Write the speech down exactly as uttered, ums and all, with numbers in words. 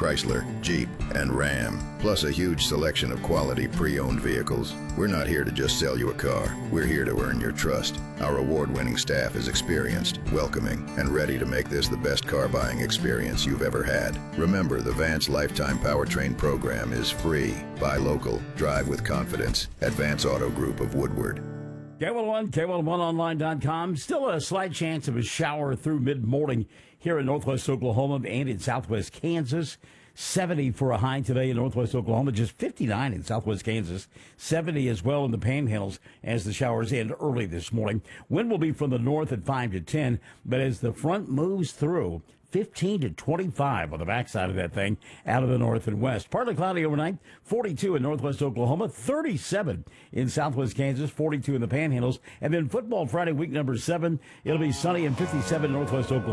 Chrysler, Jeep, and Ram, plus a huge selection of quality pre-owned vehicles. We're not here to just sell you a car. We're here to earn your trust. Our award-winning staff is experienced, welcoming, and ready to make this the best car buying experience you've ever had. Remember, the Vance Lifetime Powertrain program is free. Buy local, drive with confidence at Vance Auto Group of Woodward. K one oh one, K one oh one online dot com. Still a slight chance of a shower through mid-morning here in northwest Oklahoma and in southwest Kansas. seventy for a high today in northwest Oklahoma, just fifty-nine in southwest Kansas. seventy as well in the Panhandles as the showers end early this morning. Wind will be from the north at five to ten, but as the front moves through, fifteen to twenty-five on the backside of that thing out of the north and west. Partly cloudy overnight, forty-two in northwest Oklahoma, thirty-seven in southwest Kansas, forty-two in the Panhandles. And then football Friday, week number seven, it'll be sunny and fifty-seven northwest Oklahoma.